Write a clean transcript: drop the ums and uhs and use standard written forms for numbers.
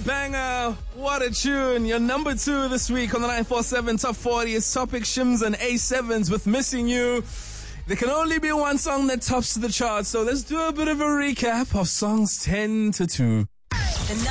banger. What a tune. Your number 2 this week on the 947 Top 40 is Topic Shims and A7s with Missing You. There can only be one song that tops the chart, so let's do a bit of a recap of songs 10 to 2.